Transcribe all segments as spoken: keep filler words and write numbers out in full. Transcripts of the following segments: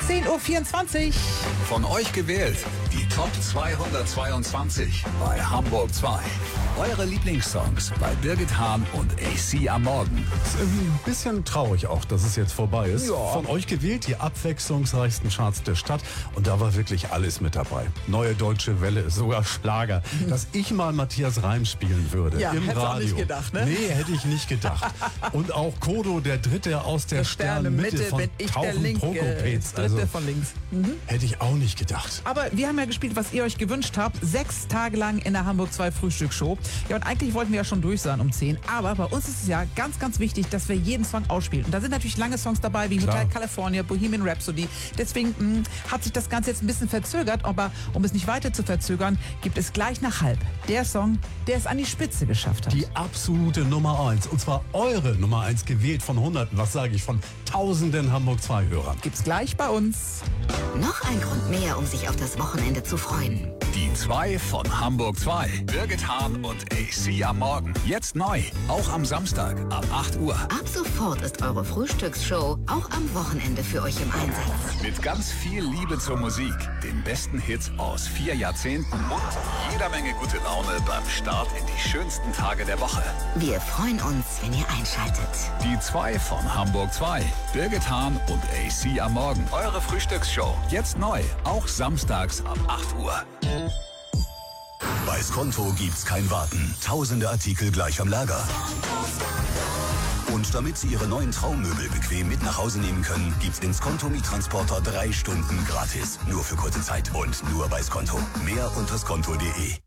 zehn Uhr vierundzwanzig. Von euch gewählt, die Top zweihundertzweiundzwanzig bei Hamburg zwei. Eure Lieblingssongs bei Birgit Hahn und A C am Morgen. Ist irgendwie ein bisschen traurig auch, dass es jetzt vorbei ist. Ja. Von euch gewählt, die abwechslungsreichsten Charts der Stadt. Und da war wirklich alles mit dabei. Neue Deutsche Welle, sogar Schlager. Dass ich mal Matthias Reim spielen würde Ja, im hättest du auch Radio. nicht gedacht, ne? Nee, hätte ich nicht gedacht. Und auch Kodo, der Dritte aus der, Der Sternenmitte Sternenmitte von bin ich der Tauchen linke, Prokopetz. Dritte Also, von links. hätte ich auch nicht gedacht. Aber wir haben ja gespielt, was ihr euch gewünscht habt. Sechs Tage lang in der Hamburg zwei Frühstücksshow. Ja, und eigentlich wollten wir ja schon durch sein um zehn. Aber bei uns ist es ja ganz, ganz wichtig, dass wir jeden Song ausspielen. Und da sind natürlich lange Songs dabei, wie Klar. Hotel California, Bohemian Rhapsody. Deswegen mh, hat sich das Ganze jetzt ein bisschen verzögert. Aber um es nicht weiter zu verzögern, gibt es gleich nach halb der Song, der es an die Spitze geschafft hat. Die absolute Nummer eins. Und zwar eure Nummer eins, gewählt von Hunderten, was sage ich, von Tausenden Hamburg zwei Hörern. Gibt's gleich bei uns. Noch ein Grund mehr, um sich auf das Wochenende zu freuen. Die zwei von Hamburg zwei. Birgit Hahn und A C am Morgen. Jetzt neu. Auch am Samstag ab acht Uhr. Ab sofort ist eure Frühstücksshow auch am Wochenende für euch im Einsatz. Mit ganz viel Liebe zur Musik, den besten Hits aus vier Jahrzehnten und jeder Menge gute Laune beim Start in die schönsten Tage der Woche. Wir freuen uns, wenn ihr einschaltet. Die zwei von Hamburg zwei. Birgit Hahn und A C am Morgen. Eure Frühstücksshow. Jetzt neu. Auch samstags ab acht Uhr. Bei Skonto gibt's kein Warten. Tausende Artikel gleich am Lager. Und damit Sie Ihre neuen Traummöbel bequem mit nach Hause nehmen können, gibt's den Skonto-Miettransporter drei Stunden gratis. Nur für kurze Zeit und nur bei Skonto. Mehr unter skonto punkt de.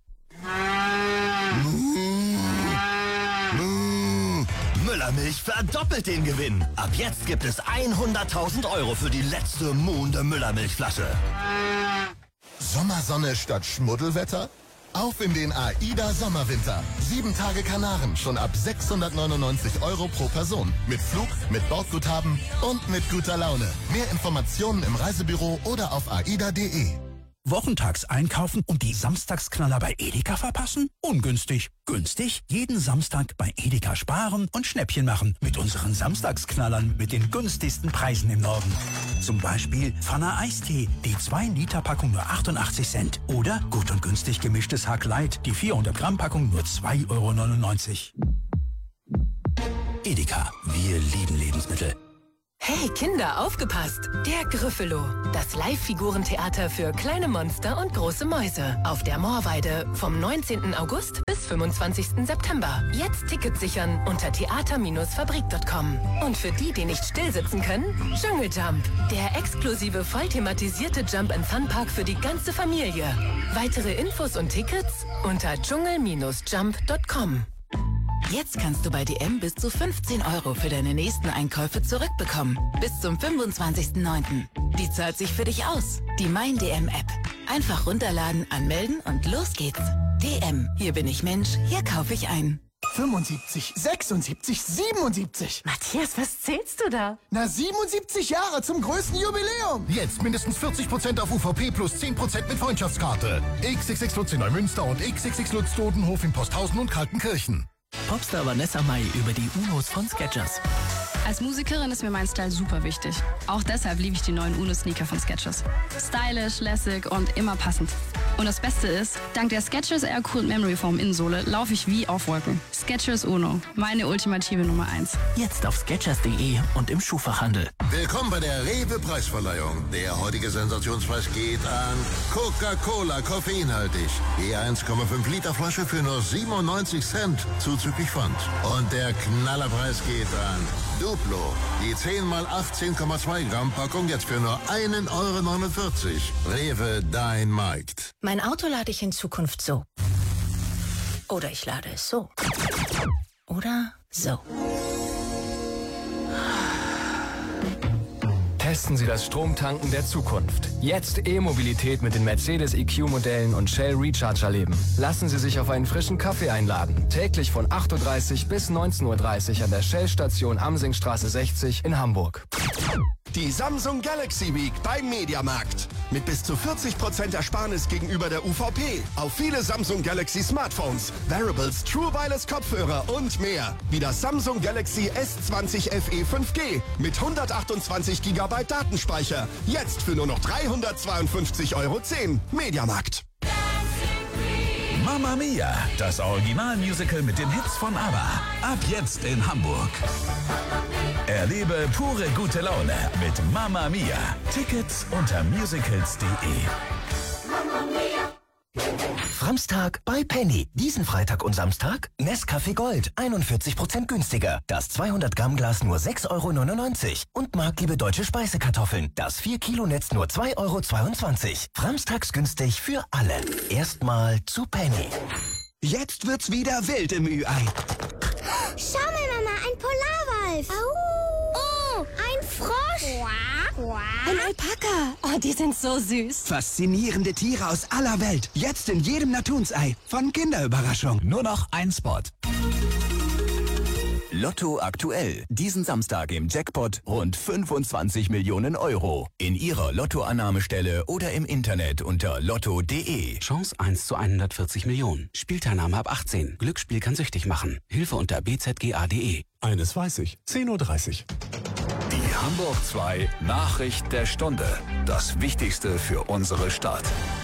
Müllermilch verdoppelt den Gewinn. Ab jetzt gibt es hunderttausend Euro für die letzte Monde Müllermilchflasche. Sommersonne statt Schmuddelwetter? Auf in den AIDA Sommerwinter. Sieben Tage Kanaren, schon ab sechshundertneunundneunzig Euro pro Person. Mit Flug, mit Bordguthaben und mit guter Laune. Mehr Informationen im Reisebüro oder auf aida punkt de. Wochentags einkaufen und die Samstagsknaller bei Edeka verpassen? Ungünstig. Günstig? Jeden Samstag bei Edeka sparen und Schnäppchen machen mit unseren Samstagsknallern mit den günstigsten Preisen im Norden. Zum Beispiel Pfanner Eistee, die zwei Liter Packung nur achtundachtzig Cent. Oder gut und günstig gemischtes Hack Light, die vierhundert Gramm Packung nur zwei Euro neunundneunzig. Edeka, wir lieben Lebensmittel. Hey Kinder, aufgepasst! Der Gryffalo, das Live-Figurentheater für kleine Monster und große Mäuse. Auf der Moorweide vom neunzehnten August bis fünfundzwanzigsten September. Jetzt Tickets sichern unter theater Bindestrich fabrik punkt com. Und für die, die nicht stillsitzen können, Dschungeljump. Der exklusive, voll thematisierte Jump-and-Fun-Park für die ganze Familie. Weitere Infos und Tickets unter dschungel Bindestrich jump punkt com. Jetzt kannst du bei D M bis zu fünfzehn Euro für deine nächsten Einkäufe zurückbekommen. Bis zum fünfundzwanzigsten neunten Die zahlt sich für dich aus. Die Mein D M App. Einfach runterladen, anmelden und los geht's. D M. Hier bin ich Mensch, hier kaufe ich ein. fünfundsiebzig, sechsundsiebzig, siebenundsiebzig. Matthias, was zählst du da? Na, siebenundsiebzig Jahre zum größten Jubiläum. Jetzt mindestens vierzig Prozent auf U V P plus zehn Prozent mit Freundschaftskarte. X X X Lutz in Neumünster und X X X Lutz Dodenhof in Posthausen und Kaltenkirchen. Popstar Vanessa Mai über die Unos von Skechers. Als Musikerin ist mir mein Style super wichtig. Auch deshalb liebe ich die neuen Uno-Sneaker von Skechers. Stylish, lässig und immer passend. Und das Beste ist, dank der Skechers Air Cool Memory Foam Innensohle laufe ich wie auf Wolken. Skechers Uno, meine ultimative Nummer eins. Jetzt auf skechers punkt de und im Schuhfachhandel. Willkommen bei der Rewe Preisverleihung. Der heutige Sensationspreis geht an Coca-Cola, koffeinhaltig. Die eins Komma fünf Liter Flasche für nur siebenundneunzig Cent, zuzüglich Pfand. Und der Knallerpreis geht an Duplo. Die zehn mal achtzehn Komma zwei Gramm Packung jetzt für nur ein Euro neunundvierzig. Rewe, dein Markt. Mein Auto lade ich in Zukunft so. Oder ich lade es so. Oder so. Testen Sie das Stromtanken der Zukunft. Jetzt E-Mobilität mit den Mercedes E Q-Modellen und Shell Recharge erleben. Lassen Sie sich auf einen frischen Kaffee einladen. Täglich von acht Uhr dreißig bis neunzehn Uhr dreißig an der Shell-Station Amsingstraße sechzig in Hamburg. Die Samsung Galaxy Week beim Mediamarkt. Mit bis zu vierzig Prozent Ersparnis gegenüber der U V P. Auf viele Samsung Galaxy Smartphones, Wearables, True Wireless Kopfhörer und mehr. Wie das Samsung Galaxy S zwanzig F E fünf G mit hundertachtundzwanzig Gigabyte Datenspeicher. Jetzt für nur noch dreihundertzweiundfünfzig Euro zehn. Mediamarkt. Mamma Mia, das Originalmusical mit den Hits von ABBA. Ab jetzt in Hamburg. Erlebe pure gute Laune mit Mamma Mia. Tickets unter musicals punkt de. Framstag bei Penny. Diesen Freitag und Samstag Nescafé Gold, einundvierzig Prozent günstiger. Das zweihundert Gramm Glas nur sechs Euro neunundneunzig. Und Markliebe deutsche Speisekartoffeln. Das vier Kilo Netz nur zwei Euro zweiundzwanzig. Framstags günstig für alle. Erstmal zu Penny. Jetzt wird's wieder wild im Ü Ei. Schau mal, Mama, ein Polarwolf. Oh, ein Frosch. Ein Alpaka. Oh, die sind so süß. Faszinierende Tiere aus aller Welt. Jetzt in jedem Natunsei. Von Kinderüberraschung. Nur noch ein Spot. Lotto aktuell. Diesen Samstag im Jackpot rund fünfundzwanzig Millionen Euro. In Ihrer Lottoannahmestelle oder im Internet unter lotto punkt de. Chance eins zu hundertvierzig Millionen. Spielteilnahme ab achtzehn. Glücksspiel kann süchtig machen. Hilfe unter b z g a punkt de. Eines weiß ich. zehn Uhr dreißig. Die Hamburg zwei Nachricht der Stunde. Das Wichtigste für unsere Stadt.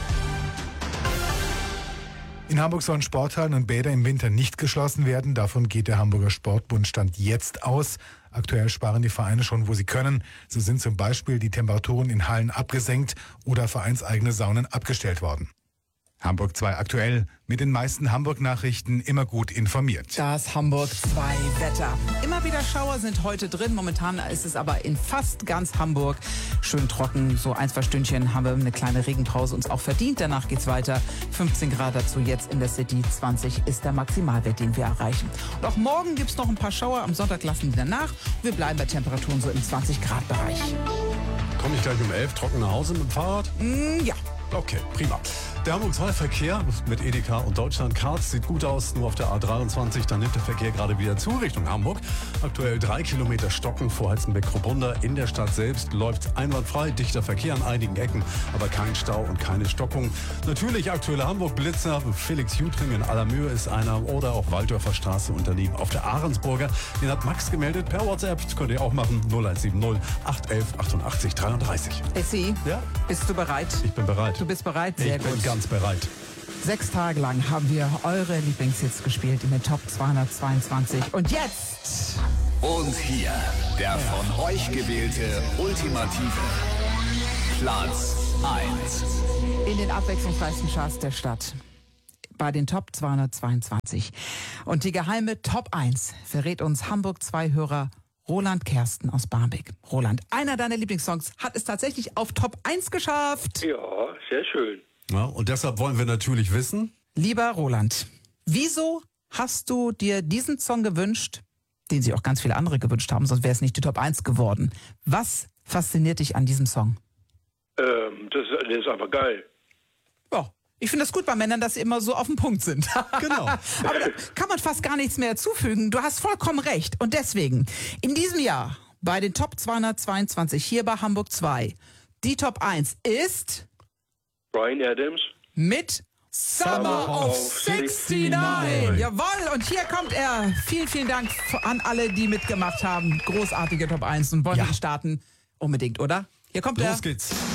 In Hamburg sollen Sporthallen und Bäder im Winter nicht geschlossen werden. Davon geht der Hamburger Sportbund Stand jetzt aus. Aktuell sparen die Vereine schon, wo sie können. So sind zum Beispiel die Temperaturen in Hallen abgesenkt oder vereinseigene Saunen abgestellt worden. Hamburg zwei aktuell, mit den meisten Hamburg-Nachrichten immer gut informiert. Das Hamburg zwei Wetter. Immer wieder Schauer sind heute drin. Momentan ist es aber in fast ganz Hamburg schön trocken. So ein, zwei Stündchen haben wir eine kleine Regenpause uns auch verdient. Danach geht's weiter. fünfzehn Grad dazu jetzt in der City. zwanzig ist der Maximalwert, den wir erreichen. Und auch morgen gibt's noch ein paar Schauer. Am Sonntag lassen die danach. Wir bleiben bei Temperaturen so im zwanzig Grad Bereich. Komme ich gleich um elf trocken nach Hause mit dem Fahrrad? Mm, ja. Okay, prima. Der Hamburg zwei Verkehr mit Edeka und Deutschland-Cards sieht gut aus, nur auf der A dreiundzwanzig, da nimmt der Verkehr gerade wieder zu Richtung Hamburg. Aktuell drei Kilometer Stocken vor Heizenbeck-Kruppunda. In der Stadt selbst läuft einwandfrei, dichter Verkehr an einigen Ecken, aber kein Stau und keine Stockung. Natürlich aktuelle Hamburg-Blitzer, Felix Jutring in Allermöhe ist einer oder auch Waldorfer Straße Unternehmen auf der Ahrensburger. Den hat Max gemeldet per WhatsApp, das könnt ihr auch machen, null eins sieben null acht eins eins achtundachtzig dreiunddreißig. Essi, ja? Bist du bereit? Ich bin bereit. Du bist bereit? Sehr ich gut. bin ganz bereit. Sechs Tage lang haben wir eure Lieblingshits gespielt in den Top zweihundertzweiundzwanzig. Und jetzt... Und hier der von euch gewählte ultimative Platz eins. In den abwechslungsreichsten Charts der Stadt. Bei den Top zweihundertzweiundzwanzig. Und die geheime Top eins verrät uns Hamburg zwei Hörer Roland Kersten aus Barmbek. Roland, einer deiner Lieblingssongs hat es tatsächlich auf Top eins geschafft. Ja, sehr schön. Ja, und deshalb wollen wir natürlich wissen... Lieber Roland, wieso hast du dir diesen Song gewünscht, den sich auch ganz viele andere gewünscht haben, sonst wäre es nicht die Top eins geworden. Was fasziniert dich an diesem Song? Ähm, das, das ist einfach geil. Ja, ich finde das gut bei Männern, dass sie immer so auf den Punkt sind. Genau. Aber da kann man fast gar nichts mehr zufügen. Du hast vollkommen recht. Und deswegen, in diesem Jahr bei den Top zweihundertzweiundzwanzig hier bei Hamburg zwei, die Top eins ist... Bryan Adams. Mit Summer of sixty-nine. Jawohl, und hier kommt er. Vielen, vielen Dank an alle, die mitgemacht haben. Großartige Top eins. Und wollen wir starten? Unbedingt, oder? Hier kommt er. Los geht's.